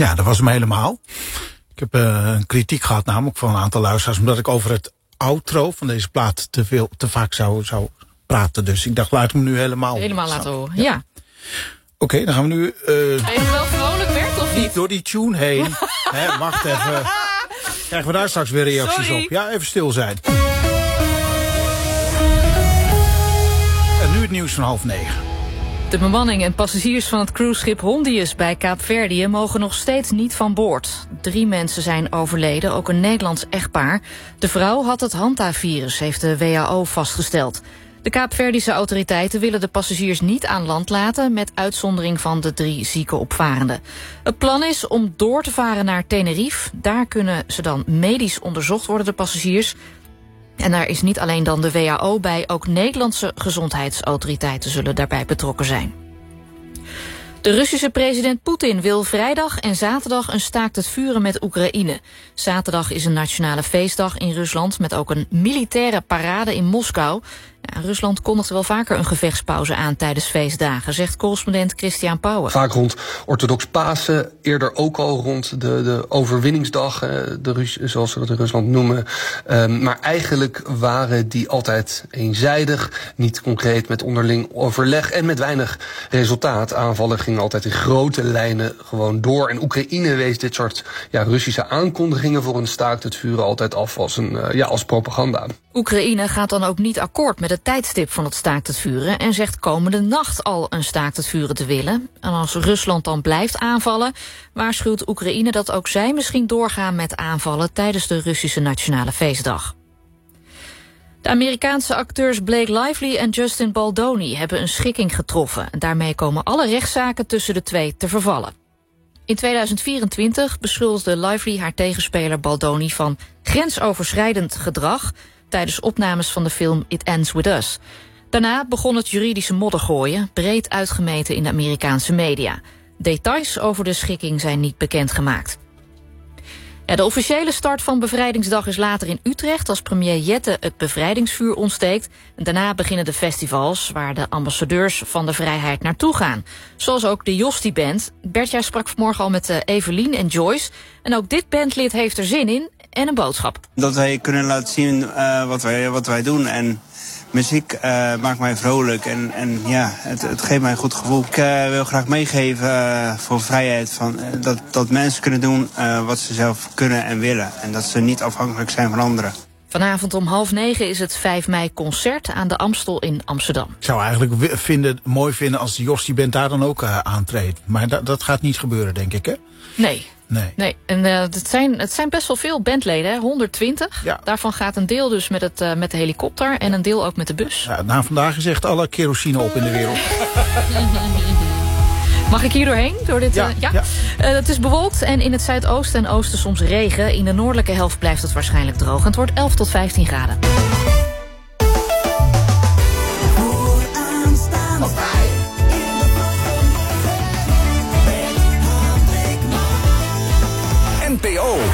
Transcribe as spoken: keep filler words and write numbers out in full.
Ja, dat was hem helemaal. Ik heb uh, een kritiek gehad namelijk van een aantal luisteraars, omdat ik over het outro van deze plaat te veel, te vaak zou, zou praten. Dus ik dacht, laat hem nu helemaal Helemaal laten horen, ja. ja. Oké, okay, dan gaan we nu... Uh, Hij heeft wel vrolijk werd, of niet? Niet door die tune heen. He, wacht even. Krijgen we daar straks weer reacties Sorry. op. Ja, even stil zijn. En nu het nieuws van half negen. De bemanning en passagiers van het cruiseschip Hondius bij Kaapverdië mogen nog steeds niet van boord. Drie mensen zijn overleden, ook een Nederlands echtpaar. De vrouw had het Hanta-virus, heeft de W H O vastgesteld. De Kaapverdische autoriteiten willen de passagiers niet aan land laten, met uitzondering van de drie zieke opvarenden. Het plan is om door te varen naar Tenerife. Daar kunnen ze dan medisch onderzocht worden, de passagiers. En daar is niet alleen dan de W H O bij, ook Nederlandse gezondheidsautoriteiten zullen daarbij betrokken zijn. De Russische president Poetin wil vrijdag en zaterdag een staakt het vuren met Oekraïne. Zaterdag is een nationale feestdag in Rusland met ook een militaire parade in Moskou. Ja, Rusland kondigt wel vaker een gevechtspauze aan tijdens feestdagen, zegt correspondent Christian Pauwen. Vaak rond orthodox Pasen, eerder ook al rond de, de overwinningsdag, de Rus, zoals ze dat in Rusland noemen. Um, maar eigenlijk waren die altijd eenzijdig, niet concreet met onderling overleg en met weinig resultaat. Aanvallen gingen altijd in grote lijnen gewoon door. En Oekraïne wees dit soort ja, Russische aankondigingen voor een staakt het vuren altijd af als, een, uh, ja, als propaganda. Oekraïne gaat dan ook niet akkoord met het tijdstip van het staakt het vuren en zegt komende nacht al een staakt het vuren te willen. En als Rusland dan blijft aanvallen, waarschuwt Oekraïne dat ook zij misschien doorgaan met aanvallen tijdens de Russische Nationale Feestdag. De Amerikaanse acteurs Blake Lively en Justin Baldoni hebben een schikking getroffen. Daarmee komen alle rechtszaken tussen de twee te vervallen. In tweeduizend vierentwintig beschuldigde Lively haar tegenspeler Baldoni van grensoverschrijdend gedrag tijdens opnames van de film It Ends With Us. Daarna begon het juridische moddergooien, breed uitgemeten in de Amerikaanse media. Details over de schikking zijn niet bekendgemaakt. Ja, de officiële start van Bevrijdingsdag is later in Utrecht, als premier Jette het bevrijdingsvuur ontsteekt. En daarna beginnen de festivals waar de ambassadeurs van de vrijheid naartoe gaan. Zoals ook de Josti Band. Bert, jij sprak vanmorgen al met uh, Evelien en Joyce. En ook dit bandlid heeft er zin in en een boodschap. Dat wij kunnen laten zien uh, wat, wij, wat wij doen. En muziek uh, maakt mij vrolijk en, en ja, het, het geeft mij een goed gevoel. Ik uh, wil graag meegeven uh, voor vrijheid van, uh, dat, dat mensen kunnen doen uh, wat ze zelf kunnen en willen. En dat ze niet afhankelijk zijn van anderen. Vanavond om half negen is het vijf mei concert aan de Amstel in Amsterdam. Ik zou eigenlijk vinden, mooi vinden als de Josti Band daar dan ook uh, aantreedt. Maar da- dat gaat niet gebeuren, denk ik, hè? Nee. Nee. nee. En uh, het, zijn, het zijn best wel veel bandleden, hè? honderdtwintig. Ja. Daarvan gaat een deel dus met, het, uh, met de helikopter en een deel ook met de bus. Ja, na vandaag is echt alle kerosine op in de wereld. Mag ik hier doorheen? Door dit, ja. Uh, ja. ja. Uh, het is bewolkt en in het zuidoosten en oosten soms regen. In de noordelijke helft blijft het waarschijnlijk droog. En het wordt elf tot vijftien graden.